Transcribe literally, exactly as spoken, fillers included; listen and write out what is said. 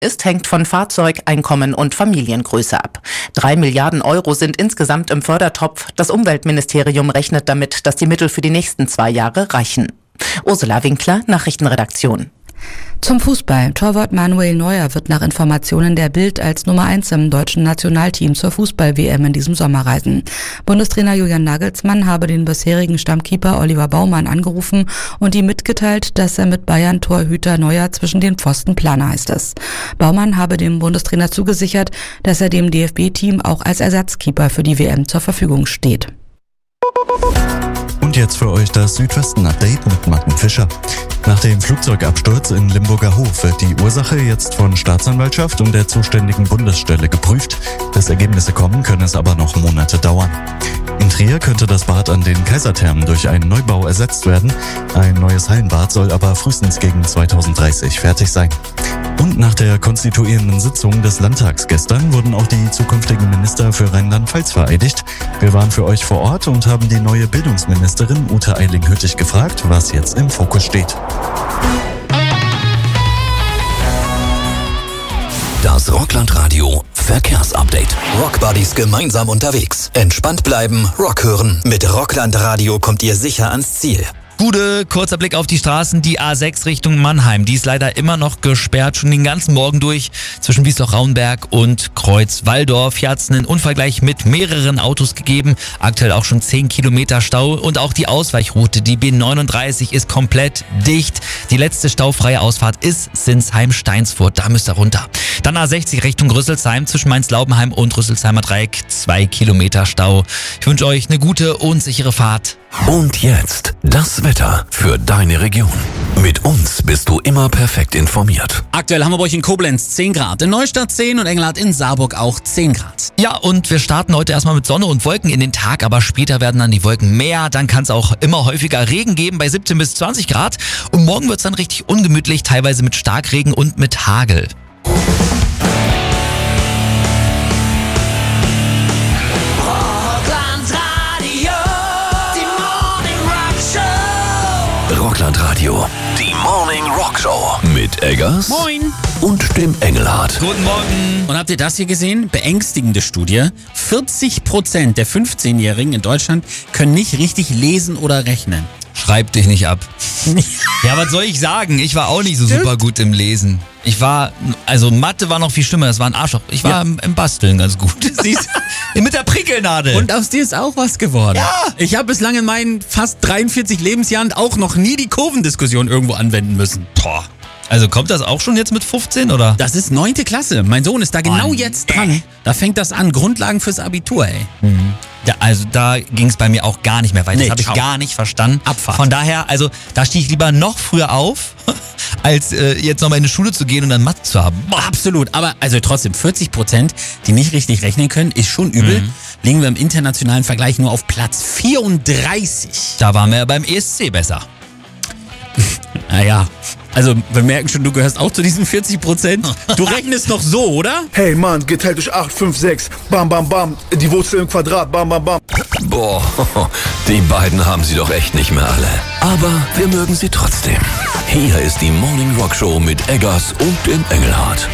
ist, hängt von Fahrzeug, Einkommen und Familiengröße ab. Drei Milliarden Euro sind insgesamt im Fördertopf. Das Umweltministerium rechnet damit, dass die Mittel für die nächsten zwei Jahre reichen. Ursula Winkler, Nachrichtenredaktion. Zum Fußball. Torwart Manuel Neuer wird nach Informationen der Bild als Nummer eins im deutschen Nationalteam zur Fußball-W M in diesem Sommer reisen. Bundestrainer Julian Nagelsmann habe den bisherigen Stammkeeper Oliver Baumann angerufen und ihm mitgeteilt, dass er mit Bayern-Torhüter Neuer zwischen den Pfosten plane, heißt es. Baumann habe dem Bundestrainer zugesichert, dass er dem D F B-Team auch als Ersatzkeeper für die W M zur Verfügung steht. Und jetzt für euch das Südwesten-Update mit Martin Fischer. Nach dem Flugzeugabsturz in Limburger Hof wird die Ursache jetzt von Staatsanwaltschaft und der zuständigen Bundesstelle geprüft. Bis Ergebnisse kommen, können es aber noch Monate dauern. In Trier könnte das Bad an den Kaiserthermen durch einen Neubau ersetzt werden. Ein neues Hallenbad soll aber frühestens gegen zweitausenddreißig fertig sein. Und nach der konstituierenden Sitzung des Landtags gestern wurden auch die zukünftigen Minister für Rheinland-Pfalz vereidigt. Wir waren für euch vor Ort und haben die neue Bildungsministerin Ute Eiling-Hüttich gefragt, was jetzt im Fokus steht. Das Rockland-Radio Verkehrsupdate. Rockbuddies gemeinsam unterwegs. Entspannt bleiben, Rock hören. Mit Rockland-Radio kommt ihr sicher ans Ziel. Gute, kurzer Blick auf die Straßen, die A sechs Richtung Mannheim. Die ist leider immer noch gesperrt, schon den ganzen Morgen durch. Zwischen Wiesloch-Raunberg und Kreuz-Walldorf. Hier hat es einen Unfall gleich mit mehreren Autos gegeben. Aktuell auch schon zehn Kilometer Stau. Und auch die Ausweichroute, die B neununddreißig, ist komplett dicht. Die letzte staufreie Ausfahrt ist Sinsheim-Steinsfurt. Da müsst ihr runter. Dann A sechzig Richtung Rüsselsheim zwischen Mainz-Laubenheim und Rüsselsheimer Dreieck. Zwei Kilometer Stau. Ich wünsche euch eine gute und sichere Fahrt. Und jetzt das Wetter für deine Region. Mit uns bist du immer perfekt informiert. Aktuell haben wir bei euch in Koblenz zehn Grad, in Neustadt zehn und Engelhardt in Saarburg auch zehn Grad. Ja, und wir starten heute erstmal mit Sonne und Wolken in den Tag, aber später werden dann die Wolken mehr. Dann kann es auch immer häufiger Regen geben bei siebzehn bis zwanzig Grad. Und morgen wird es dann richtig ungemütlich, teilweise mit Starkregen und mit Hagel. Rockland Radio, die Morning Rock Show mit Eggers Moin und dem Engelhardt. Guten Morgen. Und habt ihr das hier gesehen? Beängstigende Studie. vierzig Prozent der fünfzehnjährigen in Deutschland können nicht richtig lesen oder rechnen. Schreib dich nicht ab. Ja, was soll ich sagen? Ich war auch nicht so super gut im Lesen. Ich war, also Mathe war noch viel schlimmer, das war ein Arschloch. Ich war ja. im, im Basteln ganz gut. Siehst mit der Prickelnadel. Und aus dir ist auch was geworden. Ja. Ich habe bislang in meinen fast dreiundvierzig Lebensjahren auch noch nie die Kurvendiskussion irgendwo anwenden müssen. Boah. Also kommt das auch schon jetzt mit fünfzehn, oder? Das ist neunte Klasse. Mein Sohn ist da genau oh, jetzt dran. Da fängt das an. Grundlagen fürs Abitur, ey. Mhm. Ja, also da ging es bei mir auch gar nicht mehr weiter. Nee, das habe ich ciao. gar nicht verstanden. Abfahrt. Von daher, also da stehe ich lieber noch früher auf, als äh, jetzt nochmal in die Schule zu gehen und dann Mathe zu haben. Boah. Absolut. Aber also trotzdem, vierzig Prozent, die nicht richtig rechnen können, ist schon übel. Mhm. Liegen wir im internationalen Vergleich nur auf Platz vierunddreißig. Da waren wir ja beim E S C besser. Naja, also wir merken schon, du gehörst auch zu diesen vierzig Prozent. Du rechnest noch so, oder? Hey Mann, geteilt durch acht, fünf, sechs. Bam, bam, bam. Die Wurzel im Quadrat. Bam, bam, bam. Boah, die beiden haben sie doch echt nicht mehr alle. Aber wir mögen sie trotzdem. Hier ist die Morning Rock Show mit Eggers und dem Engelhardt.